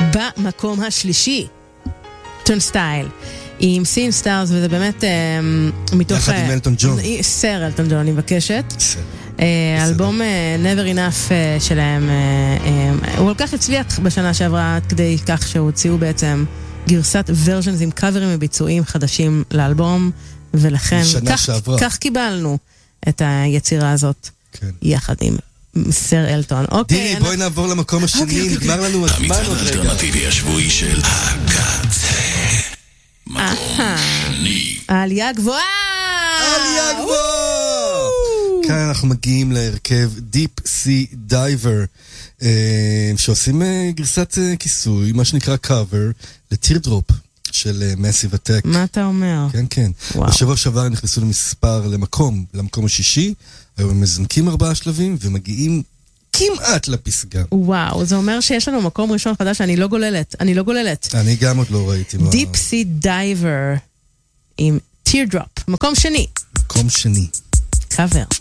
במקום השלישי, טורנסטייל, עם סין סטארס, וזה באמת מתוך... יחד עם אלטון ג'ון. סר אלטון ג'ון, אני מבקשת. אלבום Never Enough שלהם, הוא כל כך הצליח בשנה שעברה, עד כדי כך שהוציאו בעצם גרסת ורז'נס עם קאברים וביצועים חדשים לאלבום, ולכן כך קיבלנו את היצירה הזאת, יחד עם סר אלטון. דירי, בואי נעבור למקום השני, נגמר לנו הזמן. המצעד האלטרנטיבי השבועי של הקצה. מקום שני. העלייה גבוהה! העלייה גבוהה! כאן אנחנו מגיעים להרכב Deep Sea Diver, שעושים גרסת כיסוי, מה שנקרא cover, לטירדרופ של Massive Attack. מה אתה אומר? כן, כן. בשבוע שעבר נכנסו למקום השישי, היום הם מזנקים 4 שלבים ומגיעים כמעט לפסגה. וואו, זה אומר שיש לנו מקום ראשון חדש, אני לא גוללת. אני גם עוד לא ראיתי. Deep Sea Diver עם Teardrop, מקום שני. מקום שני. קאבר.